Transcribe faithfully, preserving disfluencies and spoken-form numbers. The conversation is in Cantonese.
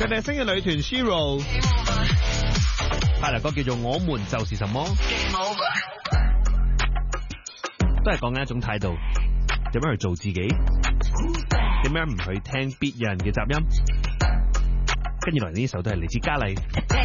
佢哋星嘅女團 Shiro 派嚟歌叫做《我們就是什麼》，都係講緊一種態度，點樣去做自己，點樣唔去聽別人嘅雜音。跟住來呢首都係嚟自嘉麗。